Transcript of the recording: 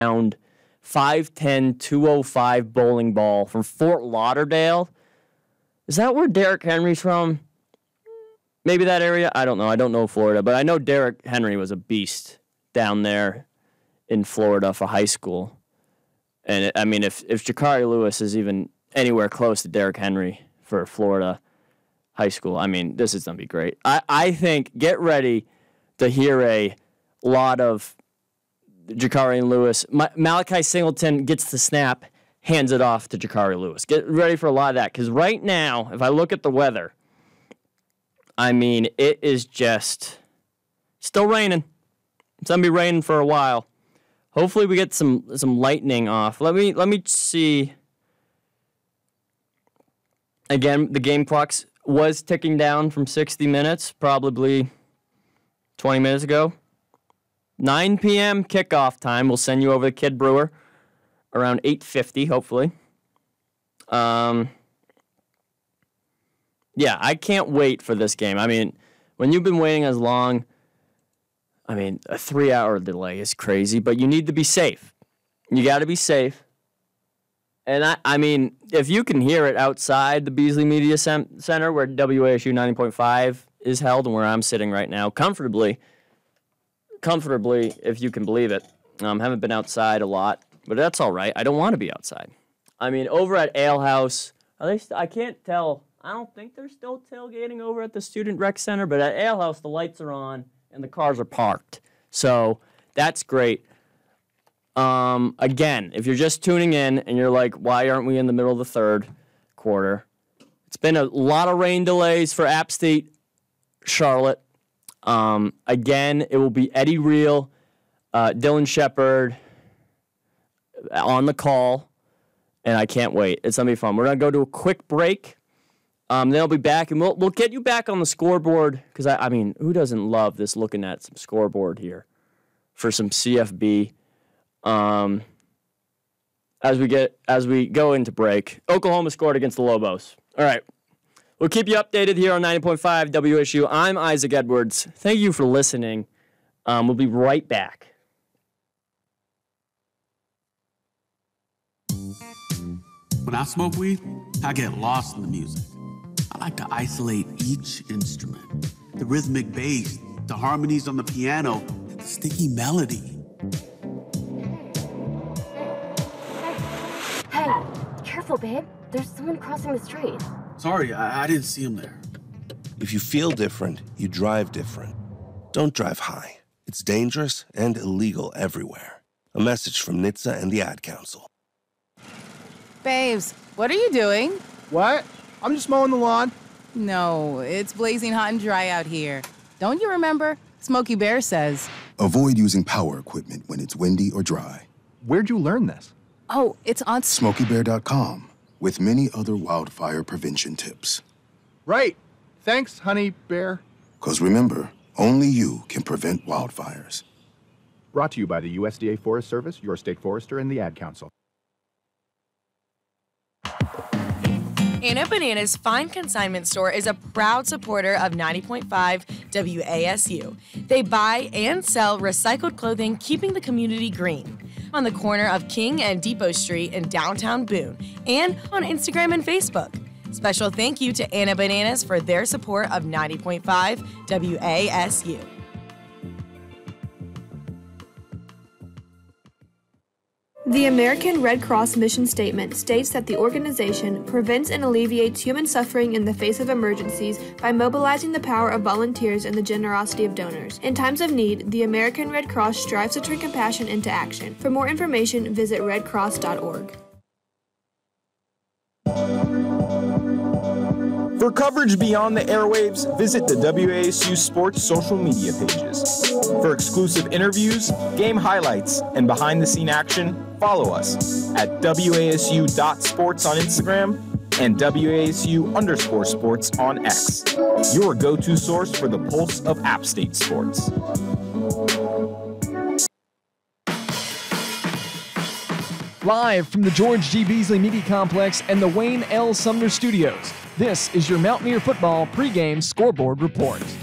round 5'10", 205 bowling ball from Fort Lauderdale. Is that where Derrick Henry's from? Maybe that area? I don't know. I don't know Florida, but I know Derrick Henry was a beast down there in Florida for high school. And, if Jakari Lewis is even anywhere close to Derrick Henry for Florida high school, this is going to be great. I think, get ready to hear a lot of Jakari Lewis. Malachi Singleton gets the snap, hands it off to Jakari Lewis. Get ready for a lot of that, because right now, if I look at the weather, it is just still raining. It's going to be raining for a while. Hopefully we get some lightning off. Let me see. Again, the game clock was ticking down from 60 minutes, probably 20 minutes ago. 9 p.m. kickoff time. We'll send you over to Kid Brewer around 8:50, hopefully. Yeah, I can't wait for this game. When you've been waiting as long, a 3-hour delay is crazy, but you need to be safe. You got to be safe. And if you can hear it outside the Beasley Media Center where WASU 90.5 is held and where I'm sitting right now, comfortably, if you can believe it. Haven't been outside a lot, but that's all right. I don't want to be outside. Over at Ale House, I can't tell. I don't think they're still tailgating over at the Student Rec Center, but at Ale House, the lights are on and the cars are parked. So that's great. Again, if you're just tuning in and you're like, why aren't we in the middle of the third quarter? It's been a lot of rain delays for App State, Charlotte. Again, it will be Eddie Reel, Dylan Shepard on the call, and I can't wait. It's going to be fun. We're going to go to a quick break. Then I'll be back, and we'll get you back on the scoreboard, because, who doesn't love this looking at some scoreboard here for some CFB as we go into break. Oklahoma scored against the Lobos. All right. We'll keep you updated here on 90.5 WSU. I'm Isaac Edwards. Thank you for listening. We'll be right back. When I smoke weed, I get lost in the music. I like to isolate each instrument. The rhythmic bass, the harmonies on the piano, the sticky melody. Hey, careful, babe. There's someone crossing the street. Sorry, I didn't see him there. If you feel different, you drive different. Don't drive high. It's dangerous and illegal everywhere. A message from NHTSA and the Ad Council. Babes, what are you doing? What? I'm just mowing the lawn. No, it's blazing hot and dry out here. Don't you remember? Smokey Bear says. Avoid using power equipment when it's windy or dry. Where'd you learn this? Oh, it's on SmokeyBear.com with many other wildfire prevention tips. Right. Thanks, Honey Bear. 'Cause remember, only you can prevent wildfires. Brought to you by the USDA Forest Service, your state forester, and the Ad Council. Anna Bananas Fine Consignment Store is a proud supporter of 90.5 WASU. They buy and sell recycled clothing, keeping the community green. On the corner of King and Depot Street in downtown Boone, and on Instagram and Facebook. Special thank you to Anna Bananas for their support of 90.5 WASU. The American Red Cross mission statement states that the organization prevents and alleviates human suffering in the face of emergencies by mobilizing the power of volunteers and the generosity of donors. In times of need, the American Red Cross strives to turn compassion into action. For more information, visit redcross.org. For coverage beyond the airwaves, visit the WASU Sports social media pages. For exclusive interviews, game highlights, and behind-the-scene action, follow us at WASU.sports on Instagram and WASU_sports on X. Your go-to source for the pulse of App State sports. Live from the George G. Beasley Media Complex and the Wayne L. Sumner Studios, this is your Mountaineer Football pregame scoreboard report.